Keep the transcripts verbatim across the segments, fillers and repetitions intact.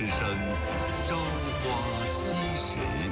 声《朝花夕拾》。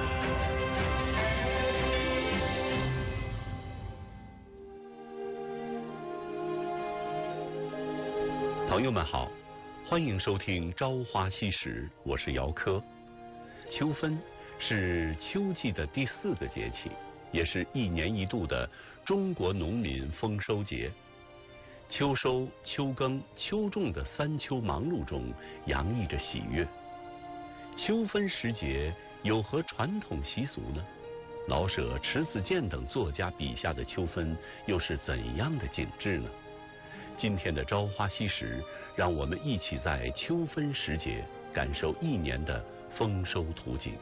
朋友们好，欢迎收听《朝花夕拾》，我是姚科。秋分是秋季的第四个节气，也是一年一度的中国农民丰收节。秋收、秋耕、秋种的三秋忙碌中，洋溢着喜悦。秋分时节有何传统习俗呢？老舍、迟子建等作家笔下的秋分又是怎样的景致呢？今天的朝花夕拾，让我们一起在秋分时节感受一年的丰收图景。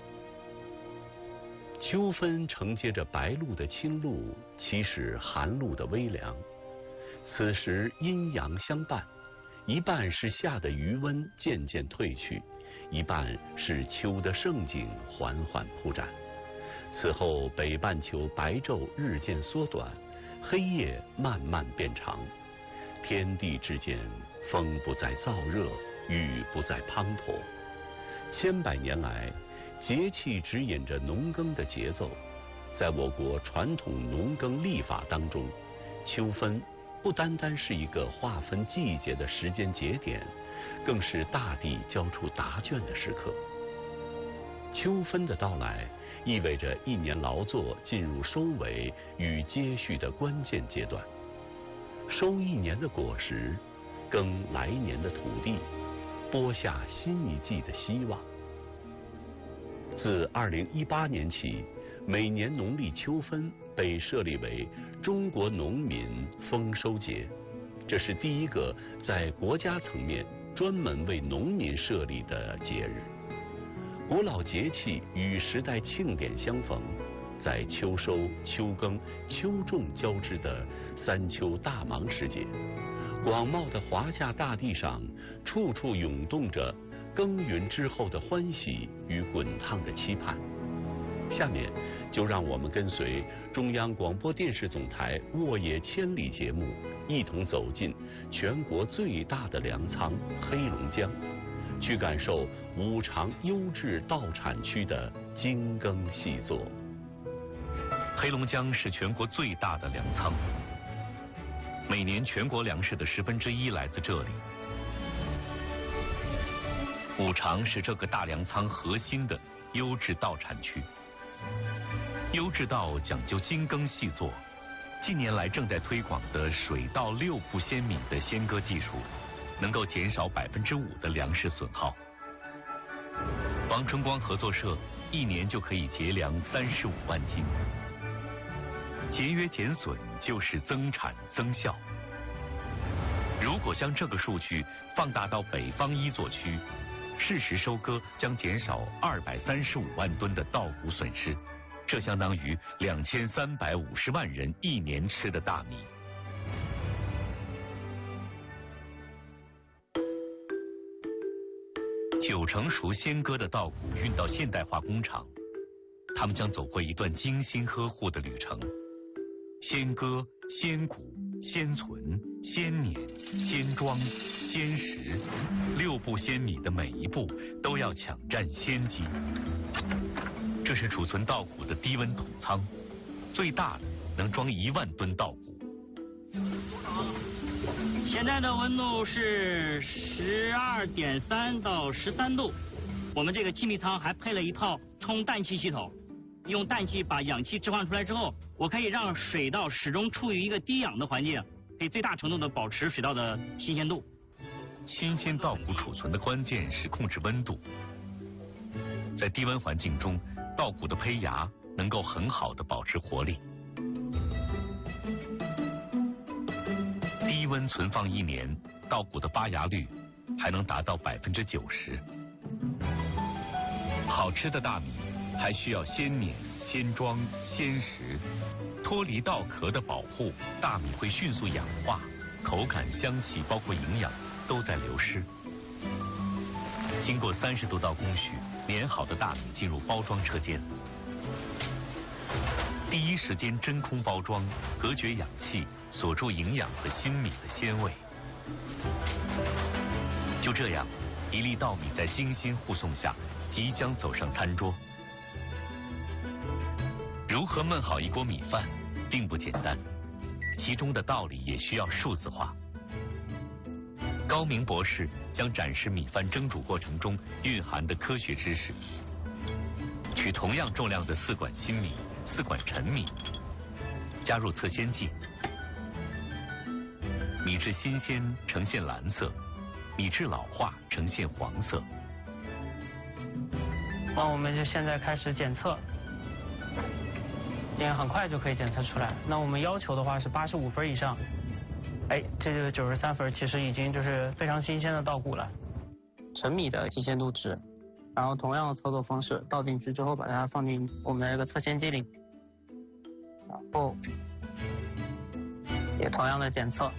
秋分承接着白露的清露，驱使寒露的微凉。此时阴阳相伴，一半是夏的余温渐渐退去，一半是秋的盛景缓缓铺展。此后北半球白昼日渐缩短，黑夜慢慢变长，天地之间风不再燥热，雨不再滂沱。千百年来，节气指引着农耕的节奏。在我国传统农耕历法当中，秋分不单单是一个划分季节的时间节点，更是大地交出答卷的时刻。秋分的到来，意味着一年劳作进入收尾与接续的关键阶段。收一年的果实，耕来年的土地，播下新一季的希望。自二零一八年起，每年农历秋分被设立为中国农民丰收节，这是第一个在国家层面专门为农民设立的节日。古老节气与时代庆典相逢，在秋收、秋耕、秋种交织的三秋大忙时节，广袤的华夏大地上，处处涌动着耕耘之后的欢喜与滚烫的期盼。下面就让我们跟随中央广播电视总台《沃野千里》节目，一同走进全国最大的粮仓黑龙江，去感受五常优质稻产区的精耕细作。 黑龙江是全国最大的粮仓，每年全国粮食的十分之一来自这里。五常是这个大粮仓核心的优质稻产区。优质稻讲究精耕细作，近年来正在推广的水稻六步鲜米的鲜割技术，能够减少百分之五的粮食损耗。王春光合作社一年就可以节粮三十五万斤。节约减损就是增产增效。如果将这个数据放大到北方一作区，适时收割将减少二百三十五万吨的稻谷损失，这相当于两千三百五十万人一年吃的大米。九成熟鲜割的稻谷运到现代化工厂，他们将走过一段精心呵护的旅程。鲜割、鲜谷、鲜存、鲜碾、鲜装、鲜食，六步鲜米的每一步都要抢占先机。这是储存稻谷的低温桶仓，最大的能装一万吨稻谷。 现在的温度是十二点三到十三度。我们这个气密仓还配了一套充氮气系统，用氮气把氧气置换出来之后，我可以让水稻始终处于一个低氧的环境，可以最大程度的保持水稻的新鲜度。 新鲜稻谷储存的关键是控制温度，在低温环境中，稻谷的胚芽能够很好的保持活力。低温存放一年，稻谷的发芽率还能达到百分之九十。好吃的大米还需要先碾、先装、先食，脱离稻壳的保护，大米会迅速氧化，口感、香气包括营养都在流失。经过三十多道工序，碾好的大米进入包装车间，第一时间真空包装，隔绝氧气，锁住营养和新米的鲜味。就这样， 一粒稻米在精心护送下，即将走上餐桌。如何焖好一锅米饭，并不简单，其中的道理也需要数字化。高明博士将展示米饭蒸煮过程中蕴含的科学知识。取同样重量的四管新米、四管陈米，加入测鲜剂，米质新鲜呈现蓝色，米质老化呈现黄色。 那我们就现在开始检测，这样很快就可以检测出来。那我们要求的话是八十五分以上，哎，这就是九十三分，其实已经就是非常新鲜的稻谷了。陈米的新鲜度值，然后同样的操作方式，倒进去之后把它放进我们的这个测鲜机里，然后也同样的检测。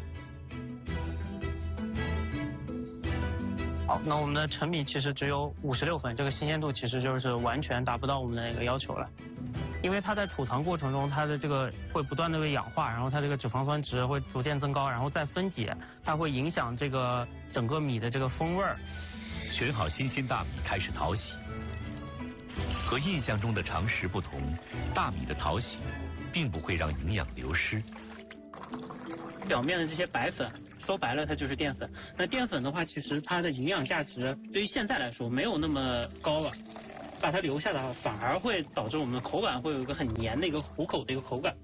好，那我们的陈米其实只有五十六分，这个新鲜度其实就是完全达不到我们的那个要求了。因为它在储藏过程中，它的这个会不断的被氧化，然后它这个脂肪酸值会逐渐增高，然后再分解，它会影响这个整个米的这个风味儿。 选好新鲜大米开始淘洗，和印象中的常识不同，大米的淘洗并不会让营养流失。 表面的这些白粉，说白了它就是淀粉。那淀粉的话，其实它的营养价值对于现在来说没有那么高了。把它留下的话，反而会导致我们的口感会有一个很黏的一个糊口的一个口感。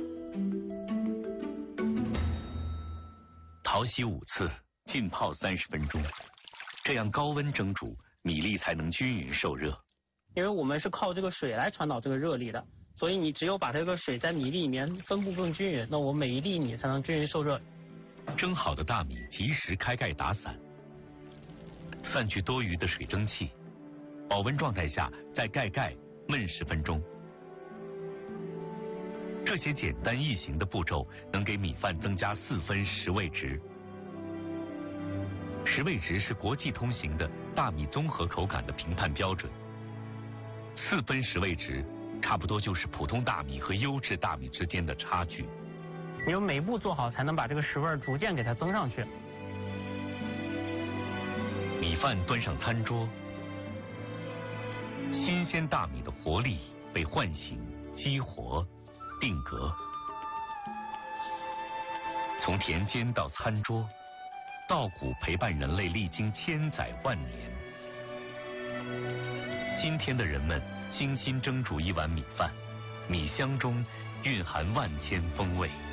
淘洗五次，浸泡三十分钟，这样高温蒸煮，米粒才能均匀受热。 因为我们是靠这个水来传导这个热力的，所以你只有把这个水在米粒里面分布更均匀，那我每一粒米才能均匀受热。 蒸好的大米及时开盖打散，散去多余的水蒸气。保温状态下再盖盖焖十分钟。这些简单易行的步骤能给米饭增加四分十味值。十味值是国际通行的大米综合口感的评判标准。四分十味值差不多就是普通大米和优质大米之间的差距。 你要每一步做好，才能把这个十味逐渐给它增上去。 米饭端上餐桌。新鲜大米的活力被唤醒、激活、定格。从田间到餐桌，稻谷陪伴人类历经千载万年。今天的人们精心蒸煮一碗米饭，米香中蕴含万千风味。